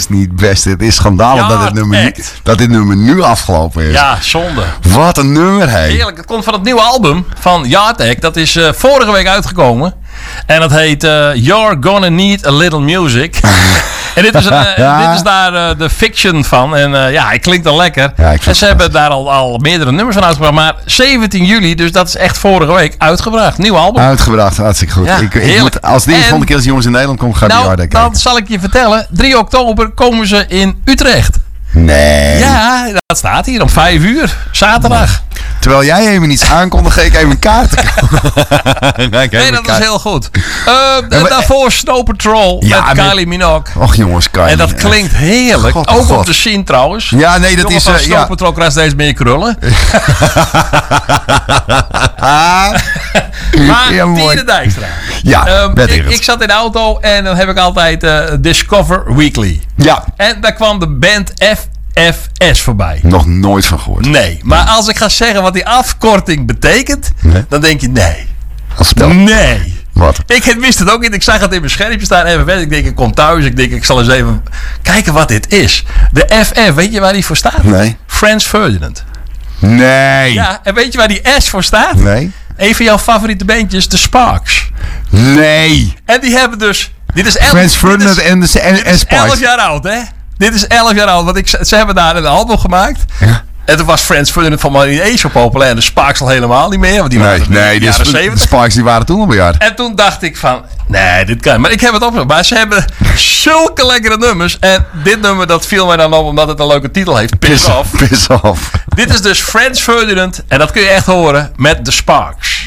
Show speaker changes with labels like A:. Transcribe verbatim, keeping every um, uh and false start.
A: is niet best. Het is schandalig
B: Ja,
A: dat, dit nummer nu, dat dit nummer nu afgelopen is.
B: Ja, zonde.
A: Wat een nummer, hé.
B: Heerlijk. Het komt van het nieuwe album van Yard Act. Dat is uh, vorige week uitgekomen. En dat heet uh, You're Gonna Need a Little Music. En dit is, uh,
A: Ja.
B: dit is daar uh, de fiction van. En uh, ja, hij klinkt al lekker.
A: Ja, ik vind
B: en ze
A: het
B: hebben daar al, al meerdere nummers van uitgebracht. Maar zeventien juli, dus dat is echt vorige week, uitgebracht. Nieuw album.
A: Uitgebracht, hartstikke goed.
B: Ja,
A: ik, ik
B: heerlijk.
A: moet, als die
B: En-
A: volgende keer als jongens in Nederland komen, ga ik die
B: Nou,
A: harder
B: dan
A: kijken.
B: zal ik je vertellen. drie oktober komen ze in Utrecht.
A: Nee.
B: Ja, dat staat hier om vijf uur. Zaterdag.
A: Terwijl jij even iets aankondigt, ga ik even een kaart kopen.
B: Nee, dat is heel goed. Uh,
A: maar-
B: daarvoor Snow Patrol
A: Ja,
B: met
A: met-
B: Kylie Minogue.
A: Och jongens, Kylie.
B: En dat klinkt heerlijk.
A: God,
B: Ook
A: God.
B: op de scene trouwens.
A: Ja, nee, dat
B: Jongen
A: is...
B: van
A: eh,
B: Snow
A: ja.
B: Patrol krijgt steeds meer krullen. Maar
A: Ja, mooi.
B: Tine Dijkstra.
A: Ja,
B: Ehm,
A: Bert
B: ik,
A: Egert.
B: ik zat in de auto en dan heb ik altijd eh, Discover Weekly.
A: Ja,
B: En daar kwam de band F F S voorbij.
A: nog nooit van gehoord.
B: Nee, maar als ik ga zeggen wat die afkorting betekent,
A: Nee.
B: dan denk je nee.
A: Als vertel.
B: Nee.
A: Wat?
B: Ik wist het ook niet. Ik zag het in mijn schermpje staan. F F S. Ik denk, ik kom thuis. Ik denk, ik zal eens even kijken wat dit is. De F F, weet je waar die voor staat?
A: Nee.
B: Franz Ferdinand.
A: Nee.
B: Ja, en weet je waar die S voor staat?
A: Nee.
B: Een van jouw favoriete bandjes, de Sparks.
A: Nee.
B: En die hebben dus... Dit is elf,
A: Frans
B: dit
A: Ferdinand
B: is-
A: en de en,
B: dit
A: en
B: is elf
A: Spice.
B: jaar oud, hè? Dit is elf jaar oud. Want ik, ze hebben daar een album gemaakt.
A: Ja.
B: En toen was Franz Ferdinand van mij niet eens zo populair. En de Sparks al helemaal niet meer. Want die
A: Nee,
B: waren in
A: nee,
B: de
A: de,
B: jaren
A: Sp- de
B: zeventig.
A: Spikes die waren toen al bejaard.
B: En toen dacht ik van, nee, dit kan. Maar ik heb het opgezocht. Maar ze hebben zulke lekkere nummers. En dit nummer, dat viel mij dan op omdat het een leuke titel heeft. Piss Off.
A: Piss off.
B: Dit is dus Franz Ferdinand. En dat kun je echt horen met de Sparks.